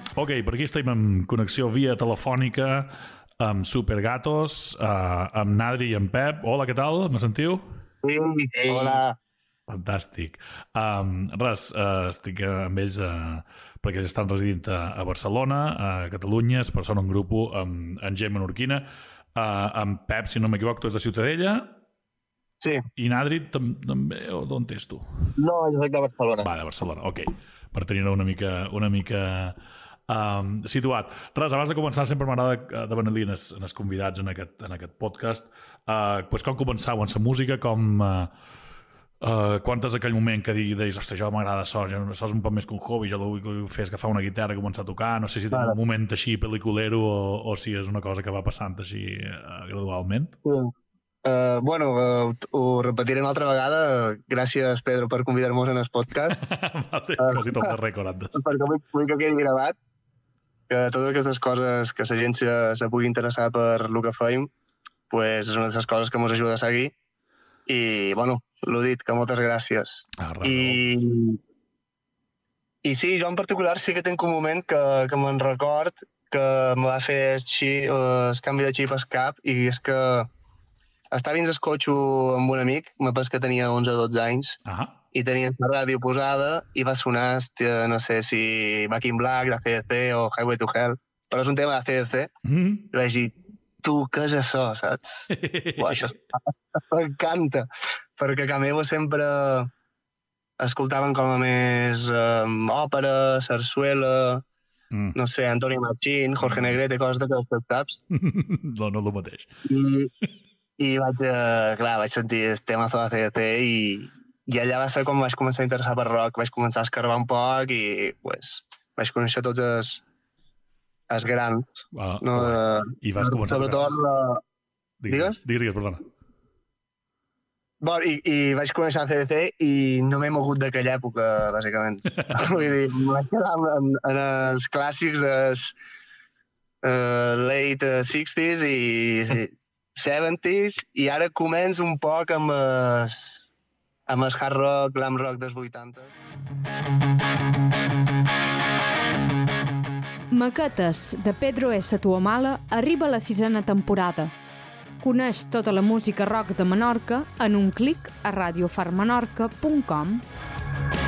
Ok, per aquí estem en connexió via telefònica amb Supergatos, amb Nadri i amb Pep. Hola, què tal? Me sentiu? Sí, hola. Fantàstic. Estic amb ells perquè ells estan residint a Barcelona, a Catalunya, són un grup amb gent menorquina, amb Pep, si no m'equivoco, tu és de Ciutadella. Sí. I Nadri també, o d'on ets tu? No, jo soc de Barcelona. Va, de Barcelona, ok. Per tenir-ho una mica situat. Res, abans de començar sempre m'agrada demanar-li als convidats en aquest podcast com començau en la música, quan és aquell moment que deies, ostres, jo m'agrada això és un poc més que un hobby, jo vull fer agafar una guitarra i començar a tocar, no sé si tens un moment així pel·liculero o si és una cosa que va passant així gradualment. Ho repetiré una altra vegada. Gràcies, Pedro, per convidar-nos en el podcast. Vale, quasi tot el rècord antes. Perquè vull que quedi gravat que totes aquestes coses que la gent se pugui interessar per el que feim, pues és una de les coses que ens ajuda a seguir. I, l'ho dit, que moltes gràcies. I sí, jo en particular sí que tinc un moment que me'n record que em va fer el canvi de xip al cap, i és que estava dins el cotxe amb un amic, me penso que tenia 11 o 12 anys, i tenia la ràdio posada i va sonar, no sé si Back in Black, de CDC o Highway to Hell, però és un tema de CDC, i vaig dir, tu, què és això, saps? Això m'encanta, perquè a casa meva sempre escoltaven com a més òpera, sarsuela, no sé, Antonio Machín, Jorge Negrete, coses d'aquestes, saps? No el mateix. I vaig sentir el temazo de CDC i allà va ser quan vaig començar a interessar per rock, vaig començar a escarbar un poc i vaig conèixer tots els grans. I vas començar a tocar... Digues, perdona. I vaig començar a CDC i no m'he mogut d'aquella època, bàsicament. Vull dir, em vaig quedar en els clàssics dels late 60s i 70s, i ara començo un poc amb el hard rock, glam rock dels 80. Maquetes de Pedro S. Tuamala arriba a la 6ª temporada. Coneix tota la música rock de Menorca en un clic a radiofarmenorca.com.